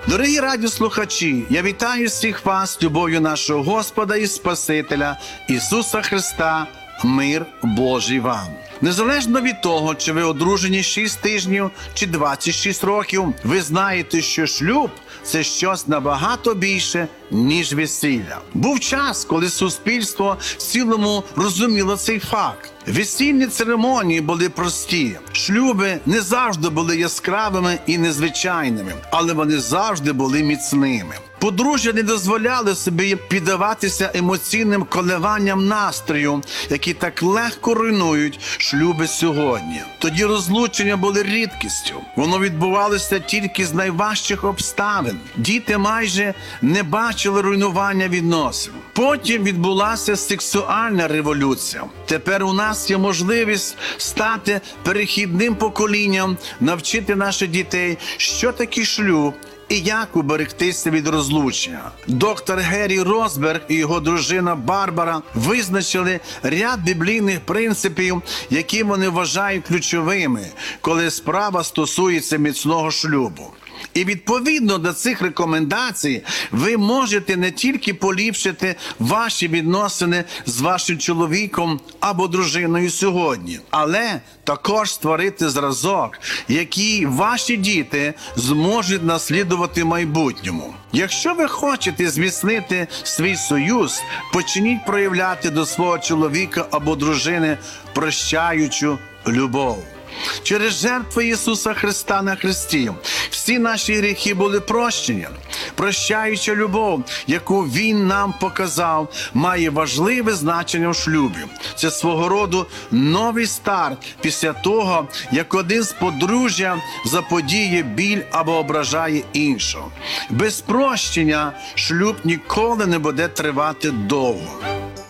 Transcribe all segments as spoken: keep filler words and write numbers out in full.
Дорогі радіослухачі, я вітаю всіх вас любов'ю нашого Господа і Спасителя Ісуса Христа. Мир Божий вам! Незалежно від того, чи ви одружені шість тижнів чи двадцять шість років, ви знаєте, що шлюб – це щось набагато більше, ніж весілля. Був час, коли суспільство в цілому розуміло цей факт. Весільні церемонії були прості. Шлюби не завжди були яскравими і незвичайними, але вони завжди були міцними. Подружжя не дозволяли собі піддаватися емоційним коливанням настрою, які так легко руйнують шлюби сьогодні. Тоді розлучення були рідкістю. Воно відбувалося тільки з найважчих обставин. Діти майже не бачили руйнування відносин. Потім відбулася сексуальна революція. Тепер у нас є можливість стати перехідним поколінням, навчити наших дітей, що таке шлюб і як уберегтися від розлучення. Доктор Геррі Розберг і його дружина Барбара визначили ряд біблійних принципів, які вони вважають ключовими, коли справа стосується міцного шлюбу. І відповідно до цих рекомендацій ви можете не тільки поліпшити ваші відносини з вашим чоловіком або дружиною сьогодні, але також створити зразок, який ваші діти зможуть наслідувати в майбутньому. Якщо ви хочете зміцнити свій союз, почніть проявляти до свого чоловіка або дружини прощаючу любов. Через жертву Ісуса Христа на хресті всі наші гріхи були прощені. Прощаюча любов, яку Він нам показав, має важливе значення в шлюбі. Це свого роду новий старт після того, як один з подружжя заподіє біль або ображає іншого. Без прощення шлюб ніколи не буде тривати довго.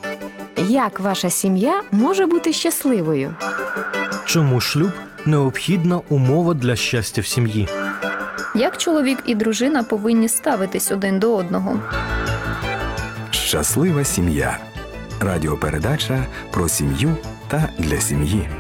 Як ваша сім'я може бути щасливою? Чому шлюб – необхідна умова для щастя в сім'ї? Як чоловік і дружина повинні ставитись один до одного? Щаслива сім'я. Радіопередача про сім'ю та для сім'ї.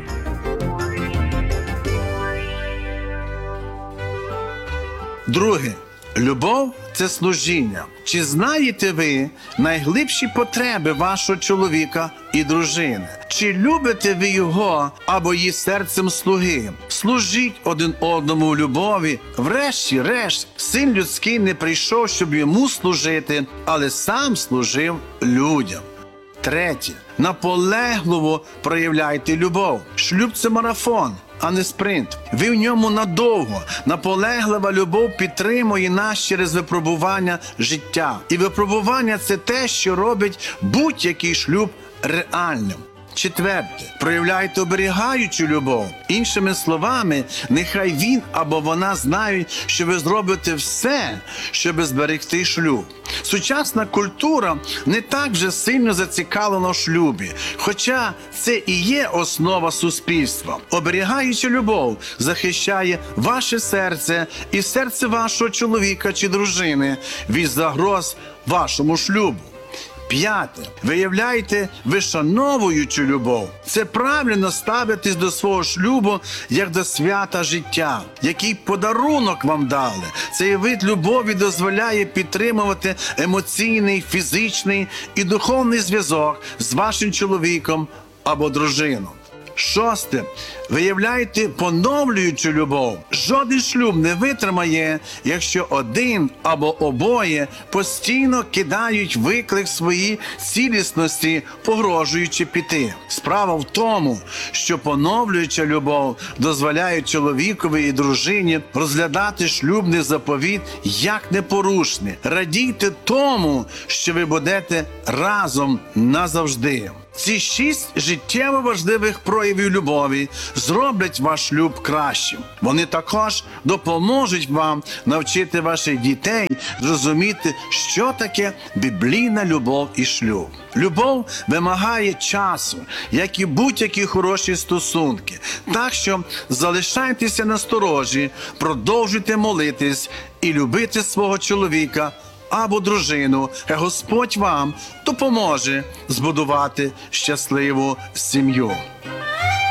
Друге. Любов – це служіння. Чи знаєте ви найглибші потреби вашого чоловіка і дружини? Чи любите ви його або її серцем слуги? Служіть один одному в любові. Врешті-решт, син людський не прийшов, щоб йому служити, але сам служив людям. Третє. Наполегливо проявляйте любов. Шлюб – це марафон, а не спринт. Ви в ньому надовго. Наполеглива любов підтримує нас через випробування життя. І випробування – це те, що робить будь-який шлюб реальним. Четверте. Проявляйте оберігаючу любов. Іншими словами, нехай він або вона знають, що ви зробите все, щоб зберегти шлюб. Сучасна культура не так вже сильно зацікавлена в шлюбі, хоча це і є основа суспільства. Оберігаюча любов захищає ваше серце і серце вашого чоловіка чи дружини від загроз вашому шлюбу. П'яте. Виявляйте вишановуючу любов. Це правильно ставитись до свого шлюбу, як до свята життя. Який подарунок вам дали. Цей вид любові дозволяє підтримувати емоційний, фізичний і духовний зв'язок з вашим чоловіком або дружиною. Шосте. Виявляйте поновлюючу любов. Жоден шлюб не витримає, якщо один або обоє постійно кидають виклик своїй цілісності, погрожуючи піти. Справа в тому, що поновлююча любов дозволяє чоловікові і дружині розглядати шлюбний заповіт як непорушний. Радійте тому, що ви будете разом назавжди. Ці шість життєво важливих проявів любові зроблять ваш шлюб кращим. Вони також допоможуть вам навчити ваших дітей зрозуміти, що таке біблійна любов і шлюб. Любов вимагає часу, як і будь-які хороші стосунки. Так що залишайтеся насторожі, продовжуйте молитись і любити свого чоловіка або дружину, а Господь вам допоможе збудувати щасливу сім'ю.